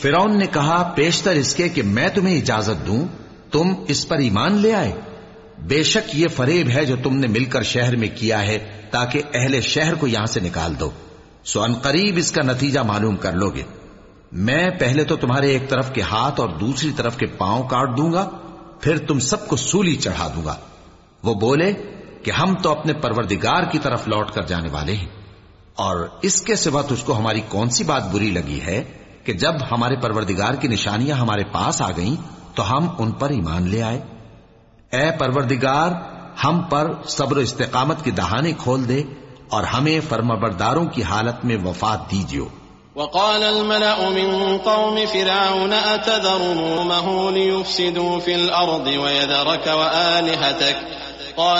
फिरौन ने कहा, पेशतर इसके कि मैं तुम्हें इजाजत दूं, तुम इस पर ईमान ले आए। बेशक ये फरेब है जो तुमने मिलकर शहर में किया है ताकि अहले शहर को यहां से निकाल दो। सो अनकरीब इसका नतीजा मालूम कर लोगे। मैं पहले तो तुम्हारे एक तरफ के हाथ और दूसरी तरफ के पांव काट दूंगा, फिर तुम सबको सूली चढ़ा दूंगा। वो बोले कि हम तो अपने परवरदिगार की तरफ लौट कर जाने वाले हैं, और इसके सिवा तुझको हमारी कौन सी बात बुरी लगी है कि जब हमारे परवरदिगार की निशानियां हमारे पास आ गईं तो हम उन पर ईमान ले आए। ए परवरदिगार, हम पर सब्र इस्तिकामत की दहाने खोल दे और हमें फर्माबरदारों की हालत में वफात दीजियो। वक़ाल अल-मलअु मिन क़ौमि फ़िरऔन अतज़रु क़ौमहु लियुफ़्सिदू फ़िल अर्ज़ि वयज़रक वआलिहतक क़ाल